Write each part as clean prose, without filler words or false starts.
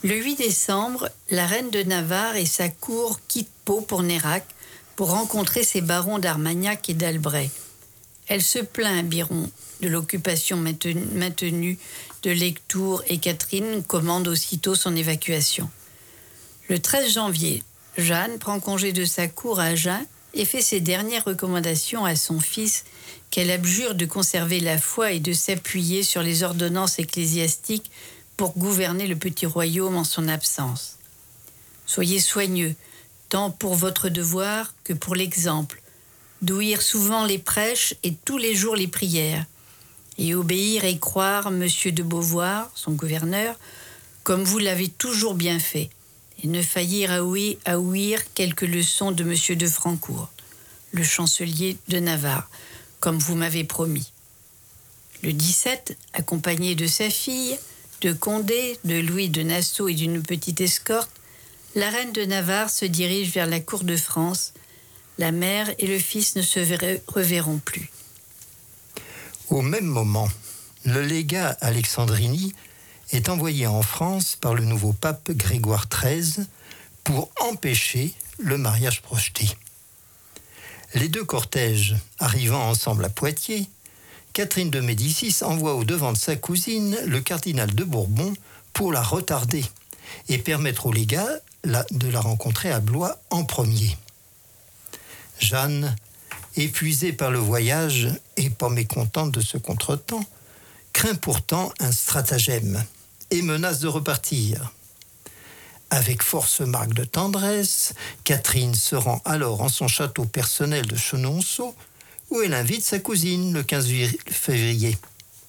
Le 8 décembre, la reine de Navarre et sa cour quittent Pau pour Nérac pour rencontrer ses barons d'Armagnac et d'Albret. Elle se plaint à Biron de l'occupation maintenue de Lectoure et Catherine commande aussitôt son évacuation. Le 13 janvier, Jeanne prend congé de sa cour à Agen et fait ses dernières recommandations à son fils qu'elle abjure de conserver la foi et de s'appuyer sur les ordonnances ecclésiastiques pour gouverner le petit royaume en son absence. Soyez soigneux, tant pour votre devoir que pour l'exemple, d'ouïr souvent les prêches et tous les jours les prières, et obéir et croire Monsieur de Beauvoir, son gouverneur, comme vous l'avez toujours bien fait, et ne faillir à ouïr quelques leçons de Monsieur de Francourt, le chancelier de Navarre, comme vous m'avez promis. Le 17, accompagné de sa fille, de Condé, de Louis de Nassau et d'une petite escorte, la reine de Navarre se dirige vers la cour de France. La mère et le fils ne se reverront plus. Au même moment, le légat Alexandrini est envoyé en France par le nouveau pape Grégoire XIII pour empêcher le mariage projeté. Les deux cortèges arrivant ensemble à Poitiers, Catherine de Médicis envoie au-devant de sa cousine le cardinal de Bourbon pour la retarder et permettre au légat de la rencontrer à Blois en premier. Jeanne, épuisée par le voyage et pas mécontente de ce contretemps, craint pourtant un stratagème et menace de repartir. Avec force marque de tendresse, Catherine se rend alors en son château personnel de Chenonceau, où elle invite sa cousine le 15 février.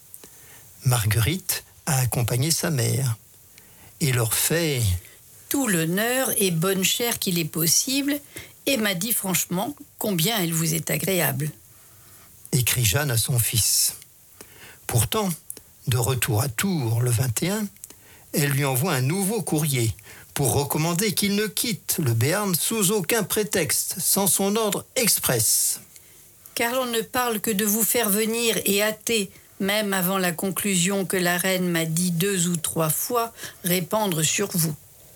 Marguerite a accompagné sa mère et leur fait tout l'honneur et bonne chère qu'il est possible, et m'a dit franchement combien elle vous est agréable. Écrit Jeanne à son fils. Pourtant, de retour à Tours le 21, elle lui envoie un nouveau courrier pour recommander qu'il ne quitte le Béarn sous aucun prétexte, sans son ordre express. Car l'on ne parle que de vous faire venir et hâter, même avant la conclusion que la reine m'a dit 2 ou 3 fois, répandre sur vous.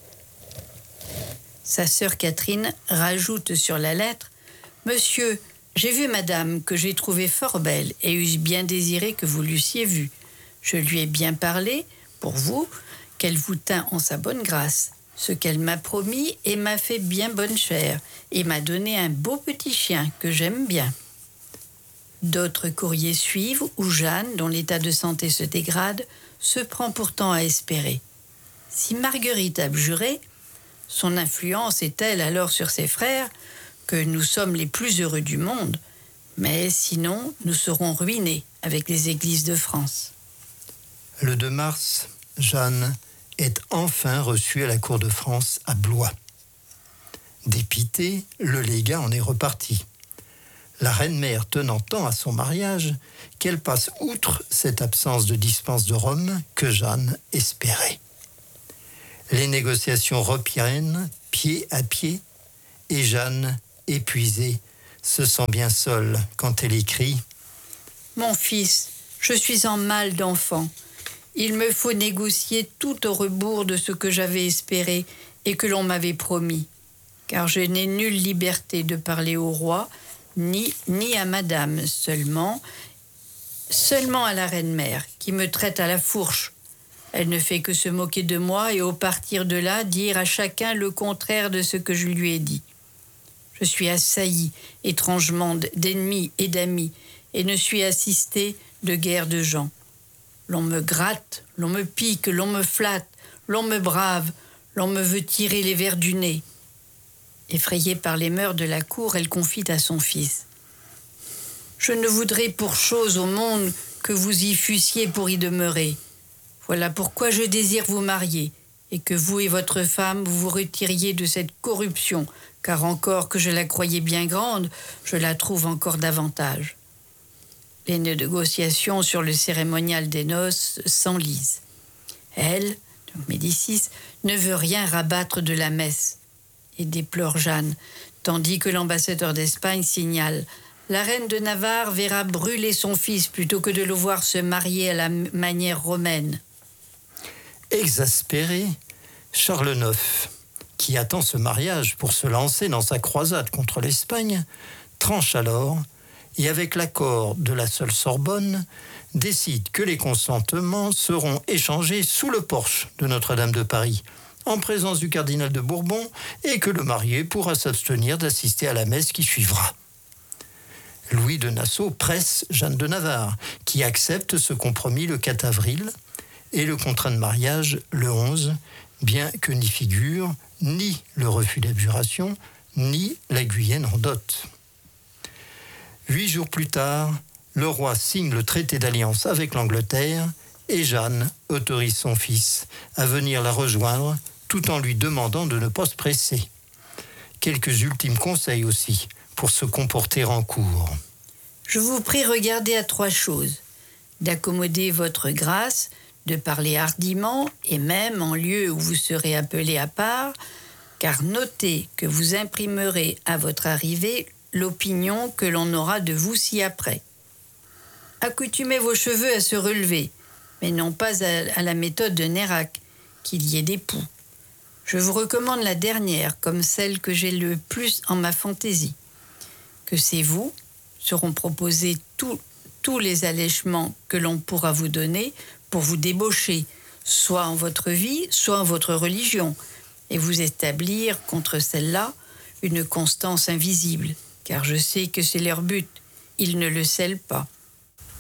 Sa sœur Catherine rajoute sur la lettre « Monsieur, j'ai vu madame que j'ai trouvée fort belle et eusse bien désiré que vous l'eussiez vue. Je lui ai bien parlé, pour vous, qu'elle vous tint en sa bonne grâce, ce qu'elle m'a promis et m'a fait bien bonne chère, et m'a donné un beau petit chien que j'aime bien. » D'autres courriers suivent où Jeanne, dont l'état de santé se dégrade, se prend pourtant à espérer. Si Marguerite abjurait, son influence est telle alors sur ses frères que nous sommes les plus heureux du monde, mais sinon nous serons ruinés avec les églises de France. Le 2 mars, Jeanne est enfin reçue à la cour de France à Blois. Dépité, le légat en est reparti. La reine-mère tenant tant à son mariage qu'elle passe outre cette absence de dispense de Rome que Jeanne espérait. Les négociations reprennent pied à pied et Jeanne, épuisée, se sent bien seule quand elle écrit « Mon fils, je suis en mal d'enfant. Il me faut négocier tout au rebours de ce que j'avais espéré et que l'on m'avait promis, car je n'ai nulle liberté de parler au roi, ni à madame seulement à la reine-mère, qui me traite à la fourche. Elle ne fait que se moquer de moi et au partir de là, dire à chacun le contraire de ce que je lui ai dit. Je suis assailli étrangement d'ennemis et d'amis et ne suis assisté de guère de gens. L'on me gratte, l'on me pique, l'on me flatte, l'on me brave, l'on me veut tirer les vers du nez. » Effrayée par les mœurs de la cour, elle confie à son fils. « Je ne voudrais pour chose au monde que vous y fussiez pour y demeurer. Voilà pourquoi je désire vous marier, et que vous et votre femme vous vous retiriez de cette corruption, car encore que je la croyais bien grande, je la trouve encore davantage. » Les négociations sur le cérémonial des noces s'enlisent. Elle, Médicis, ne veut rien rabattre de la messe et déplore Jeanne, tandis que l'ambassadeur d'Espagne signale « La reine de Navarre verra brûler son fils plutôt que de le voir se marier à la manière romaine. » Exaspérée, Charles IX, qui attend ce mariage pour se lancer dans sa croisade contre l'Espagne, tranche alors et avec l'accord de la seule Sorbonne, décide que les consentements seront échangés sous le porche de Notre-Dame de Paris, en présence du cardinal de Bourbon, et que le marié pourra s'abstenir d'assister à la messe qui suivra. Louis de Nassau presse Jeanne de Navarre, qui accepte ce compromis le 4 avril, et le contrat de mariage le 11, bien que n'y figure ni le refus d'abjuration, ni la Guyenne en dot. 8 jours plus tard, le roi signe le traité d'alliance avec l'Angleterre et Jeanne autorise son fils à venir la rejoindre tout en lui demandant de ne pas se presser. Quelques ultimes conseils aussi pour se comporter en cour. Je vous prie regarder à 3 choses. D'accommoder votre grâce, de parler hardiment et même en lieu où vous serez appelé à part, car notez que vous imprimerez à votre arrivée l'opinion que l'on aura de vous ci-après. Accoutumez vos cheveux à se relever, mais non pas à la méthode de Nérac, qu'il y ait des poux. Je vous recommande la dernière comme celle que j'ai le plus en ma fantaisie. Que c'est vous, seront proposés tous les allègements que l'on pourra vous donner pour vous débaucher, soit en votre vie, soit en votre religion, et vous établir contre celle-là une constance invisible, car je sais que c'est leur but, ils ne le scellent pas.